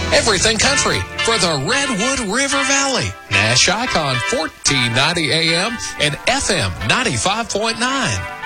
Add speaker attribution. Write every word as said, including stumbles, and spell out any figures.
Speaker 1: Everything Country for the Redwood River Valley. Nash Icon, fourteen ninety A M and F M ninety-five point nine.